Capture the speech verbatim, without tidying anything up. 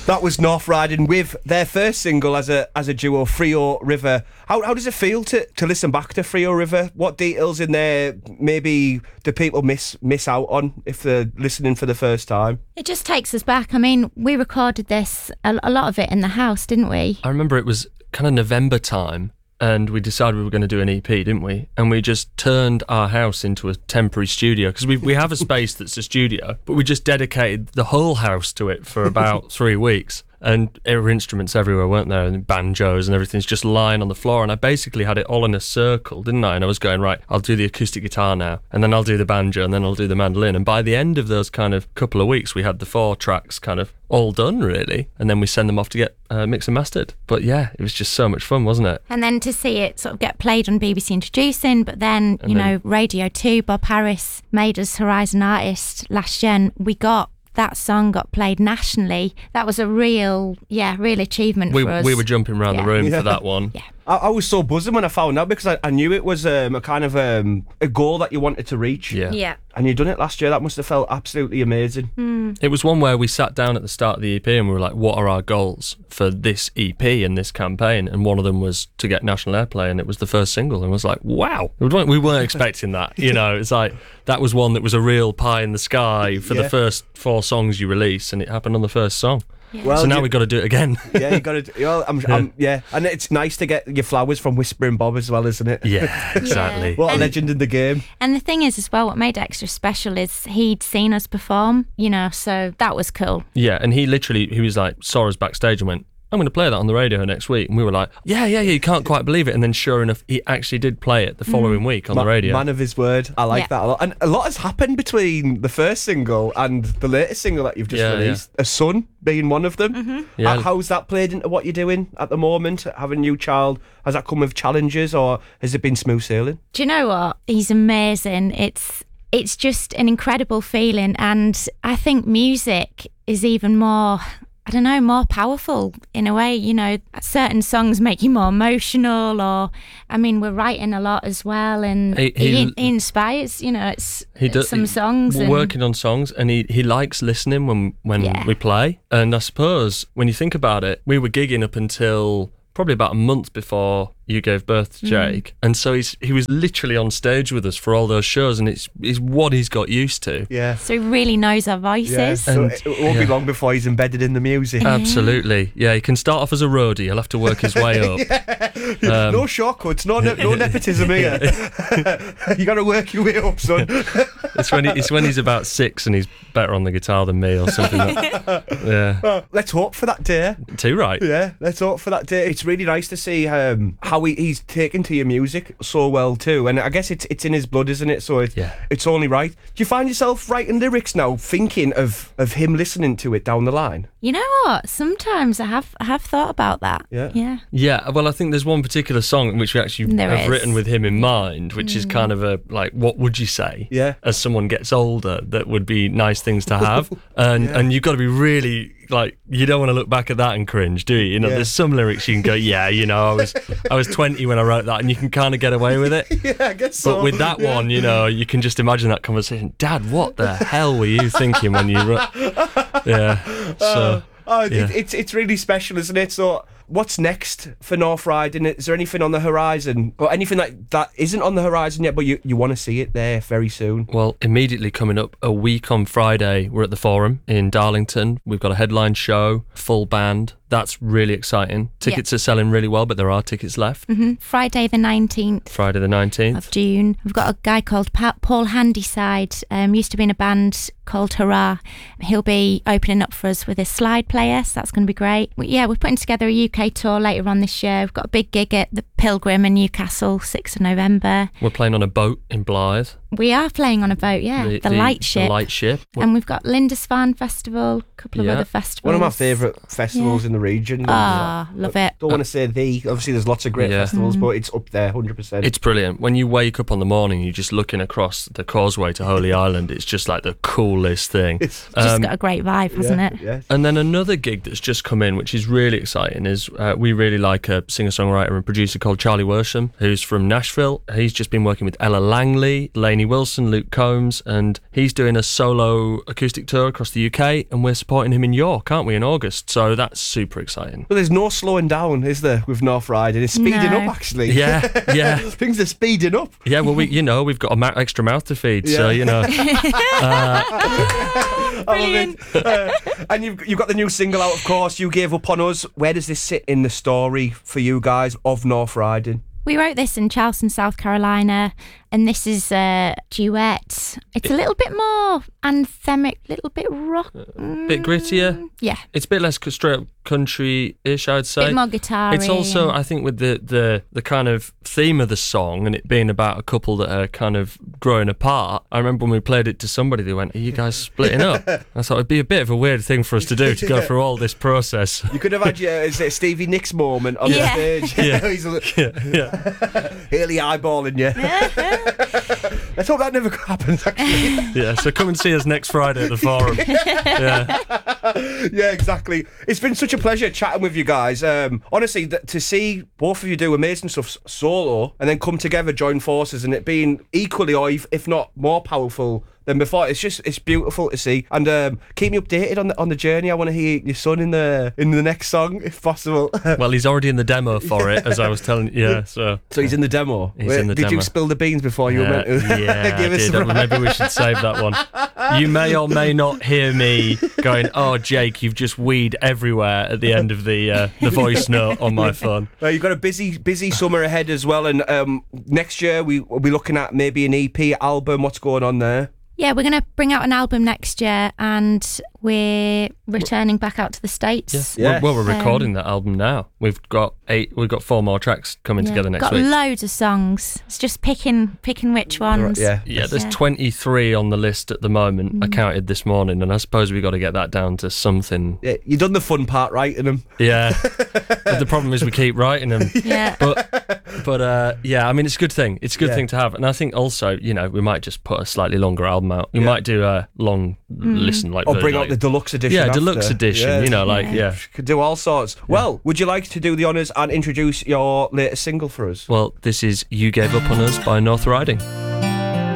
That was North Riding with their first single as a as a duo, Frio River. How how does it feel to, to listen back to Frio River? What details in there maybe do people miss miss out on if they're listening for the first time? It just takes us back. I mean, we recorded this, a, a lot of it in the house, didn't we? I remember it was kind of November time, and we decided we were going to do an E P, didn't we? And we just turned our house into a temporary studio, because we we have a space that's a studio, but we just dedicated the whole house to it for about three weeks. And there were instruments everywhere, weren't there? And banjos and everything's just lying on the floor. And I basically had it all in a circle, didn't I? And I was going, right, I'll do the acoustic guitar now, and then I'll do the banjo, and then I'll do the mandolin. And by the end of those kind of couple of weeks, we had the four tracks kind of all done, really. And then we send them off to get uh, mixed and mastered. But yeah, it was just so much fun, wasn't it? And then to see it sort of get played on B B C Introducing, but then, And you then- know, Radio two, Bob Harris made us Horizon Artist last year, and we got that song got played nationally. That was a real, yeah, real achievement We for us. we were jumping around Yeah. the room Yeah. for that one. Yeah. I, I was so buzzing when I found out, because I, I knew it was um, a kind of um, a goal that you wanted to reach. Yeah. Yeah. And you done it last year. That must have felt absolutely amazing. It was one where we sat down at the start of the E P and we were like, what are our goals for this E P and this campaign? And one of them was to get national airplay, and it was the first single. And I was like, wow. We weren't, we weren't expecting that. You know, it's like, that was one that was a real pie in the sky for Yeah. the first four songs you release, and it happened on the first song. Well, so now you- we've got to do it again. Yeah, you got to. Well, I'm, yeah. I'm, yeah, and it's nice to get your flowers from Whispering Bob as well, isn't it? Yeah, exactly. What a And- legend in the game. And the thing is, as well, what made it extra special is he'd seen us perform, you know, so that was cool. Yeah, and he literally, he was like, saw us backstage and went, I'm going to play that on the radio next week. And we were like, yeah, yeah, yeah, you can't quite believe it. And then sure enough, he actually did play it the following week on Ma- the radio. Man of his word. I like Yeah. that a lot. And a lot has happened between the first single and the latest single that you've just Yeah, released. A son being one of them. Yeah. How- How's that played into what you're doing at the moment? Having a new child, has that come with challenges, or has it been smooth sailing? Do you know what? He's amazing. It's it's just an incredible feeling, and I think music is even more, I don't know, more powerful in a way. You know, certain songs make you more emotional, or, I mean, we're writing a lot as well, and He- he, he- he inspires, you know, it's, He it's does some he- songs. We're and, working on songs, and he, he likes listening when when Yeah. we play. And I suppose when you think about it, we were gigging up until probably about a month before you gave birth to Jake, and so he's he was literally on stage with us for all those shows, and it's is what he's got used to. Yeah. So he really knows our voices. Yeah, so And- it it won't be yeah. long before he's embedded in the music. Absolutely, yeah. He can start off as a roadie. He'll have to work his way up. Um, no shortcuts, no ne- no nepotism here. You got to work your way up, son. It's when he, it's when he's about six and he's better on the guitar than me or something. Like, yeah, Let's hope for that day. too right. Yeah, let's hope for that day. It's really nice to see um, how he, he's taken to your music so well too, and I guess it's it's in his blood, isn't it? So it, Yeah. it's only right. Do you find yourself writing lyrics now, thinking of of him listening to it down the line? You know what? Sometimes I have I have thought about that. Yeah. Yeah. Yeah, well, I think there's one particular song in which we actually There have is. written with him in mind, which is kind of a like, what would you say? Yeah. As someone gets older, that would be nice things to have, and Yeah. and you've got to be really like, you don't want to look back at that and cringe, do you? You know, Yeah. there's some lyrics you can go, yeah, you know, I was I was twenty when I wrote that, and you can kind of get away with it. Yeah, I guess so. But with that one, you know, you can just imagine that conversation. Dad, what the hell were you thinking when you wrote? Yeah. So. Oh, it, Yeah. it's it's really special, isn't it? So, what's next for North Riding? Is there anything on the horizon, or anything that, that isn't on the horizon yet, but you, you want to see it there very soon? Well, immediately coming up a week on Friday, we're at the Forum in Darlington. We've got a headline show, full band. That's really exciting. Tickets are selling really well, but there are tickets left. hmm Friday the nineteenth Friday the nineteenth. of June. We've got a guy called pa- Paul Handyside, um, used to be in a band called Hurrah. He'll be opening up for us with a slide player, so that's going to be great. We, yeah, we're putting together a U K tour later on this year. We've got a big gig at the Pilgrim in Newcastle, sixth of November. We're playing on a boat in Blythe. We are playing on a boat, yeah, the, light ship. The light ship. And we've got Lindisfarne Festival, a couple of Yeah. other festivals. One of my favourite festivals Yeah. in the region. Ah, love it. Don't want to say the. Obviously, there's lots of great Yeah. festivals, but it's up there, one hundred percent. It's brilliant. When you wake up on the morning, you're just looking across the causeway to Holy Island. It's just like the coolest thing. Just Um, got a great vibe, hasn't yeah, it? Yeah. And then another gig that's just come in, which is really exciting, is uh, we really like a singer-songwriter and producer called Charlie Worsham, who's from Nashville. He's just been working with Ella Langley, Lainey Wilson, Luke Combs, and he's doing a solo acoustic tour across the U K, and we're supporting him in York, aren't we, in August? So that's super exciting. Well, there's no slowing down, is there, with North Riding? It's speeding No. up, actually. Yeah, yeah. Things are speeding up. Yeah, well, we, you know, we've got a ma- extra mouth to feed, so, Yeah. you know. Brilliant. Uh, and you've, you've got the new single out, of course, You Gave Up On Us. Where does this sit in the story for you guys of North Riding? We wrote this in Charleston, South Carolina, and this is a duet. It's a little bit more anthemic, little bit rock. Bit grittier. Yeah, It's a bit less straight up country-ish, I'd say. bit more guitar. It's also, I think, with the, the, the kind of theme of the song and it being about a couple that are kind of growing apart. I remember when we played it to somebody, they went, "Are you guys splitting up?" I thought it'd be a bit of a weird thing for us to do, to go through all this process. You could have had your is it Stevie Nicks moment on Yeah. the stage. Yeah. He's a li- Yeah, yeah, Haley eyeballing you. Let's hope that never happens, actually. yeah. So come and see us next Friday at the Forum. Yeah. Yeah, exactly. It's been such a pleasure chatting with you guys. Um, honestly, th- to see both of you do amazing stuff s- solo and then come together, join forces, and it being equally or if, if not more powerful than before, it's just it's beautiful to see. And um, keep me updated on the on the journey. I want to hear your son in the in the next song, if possible. Well, he's already in the demo for it, as I was telling you. Yeah, so. So he's in the demo. He's in the did demo. you spill the beans before you were meant to yeah, give I us did. some? Maybe we should save that one. You may or may not hear me going, "Oh, Jake, you've just weed everywhere" at the end of the uh, the voice note on my phone. Well, you've got a busy, busy summer ahead as well, and um, next year we will be looking at maybe an E P album. What's going on there? Yeah, we're going to bring out an album next year, and we're returning back out to the States. Yeah. Well, well, we're recording Um, that album now. We've got eight. We've got four more tracks coming Yeah. together next Got week. loads of songs. It's just picking picking which ones. Yeah. Yeah, there's Yeah. twenty-three on the list at the moment. Mm. I counted this morning, and I suppose we got to get that down to something. Yeah, you done the fun part, writing them. Yeah, but the problem is we keep writing them. Yeah. But but uh, yeah, I mean it's a good thing. It's a good Yeah. thing to have, and I think also you know we might just put a slightly longer album out. We Yeah. might do a long Mm. listen like Or the- bring like, out the deluxe edition. yeah after. deluxe edition. Yeah. You know, like Yeah. yeah. Could do all sorts. Well, would you like to do the honours and introduce your latest single for us? Well, this is "You Gave Up on Us" by North Riding.